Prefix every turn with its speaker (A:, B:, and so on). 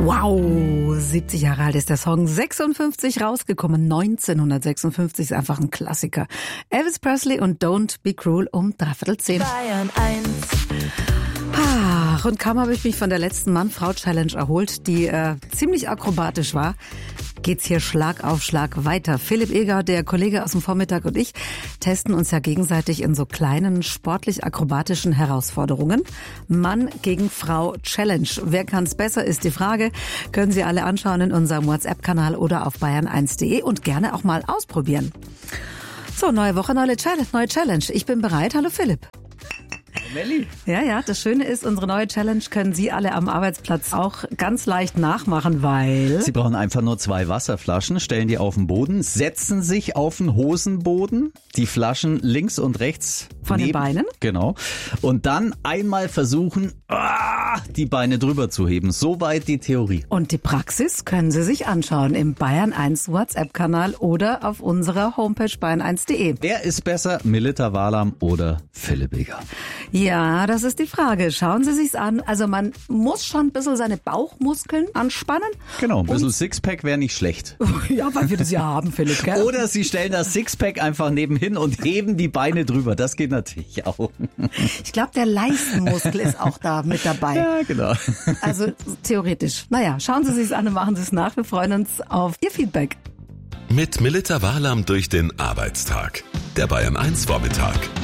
A: Wow, 70 Jahre alt ist der Song, 56 rausgekommen, 1956 ist einfach ein Klassiker. Elvis Presley und Don't Be Cruel um 9:15.
B: Bayern 1.
A: Und kaum habe ich mich von der letzten Mann-Frau-Challenge erholt, die ziemlich akrobatisch war, geht's hier Schlag auf Schlag weiter. Philipp Eger, der Kollege aus dem Vormittag, und ich testen uns ja gegenseitig in so kleinen sportlich-akrobatischen Herausforderungen. Mann gegen Frau Challenge. Wer kann's besser, ist die Frage. Können Sie alle anschauen in unserem WhatsApp-Kanal oder auf bayern1.de und gerne auch mal ausprobieren. So, neue Woche, neue Challenge. Ich bin bereit. Hallo Philipp.
C: Melli.
A: Ja, das Schöne ist, unsere neue Challenge können Sie alle am Arbeitsplatz auch ganz leicht nachmachen, weil...
C: Sie brauchen einfach nur 2 Wasserflaschen, stellen die auf den Boden, setzen sich auf den Hosenboden, die Flaschen links und rechts
A: von den Beinen.
C: Genau. Und dann einmal versuchen, die Beine drüber zu heben. Soweit die Theorie.
A: Und die Praxis können Sie sich anschauen im Bayern 1 WhatsApp-Kanal oder auf unserer Homepage bayern1.de.
C: Wer ist besser, Milita Walam oder Philipp Eger?
A: Ja, das ist die Frage. Schauen Sie sich's an. Also man muss schon ein bisschen seine Bauchmuskeln anspannen.
C: Genau, ein bisschen Sixpack wäre nicht schlecht.
A: Ja, weil wir das ja haben, Philipp, gell?
C: Oder Sie stellen das Sixpack einfach nebenhin und heben die Beine drüber. Das geht natürlich auch.
A: Ich glaube, der Leistenmuskel ist auch da mit dabei.
C: Ja, genau.
A: Also theoretisch. Naja, schauen Sie sich's an und machen Sie es nach. Wir freuen uns auf Ihr Feedback.
D: Mit Milita Walam durch den Arbeitstag. Der Bayern 1 Vormittag.